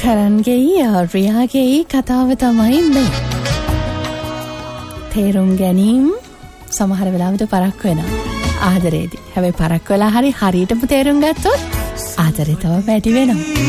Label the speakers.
Speaker 1: කරන්ගේ රියාගේ කතාව තමයි මේ. තේරුම් ගැනීම සමහර වෙලාවට පරක් වෙනවා ආදරේදී. හැබැයි පරක් වෙලා හරියටම තේරුම් ගත්තොත් ආදරේ තව වැඩි වෙනවා.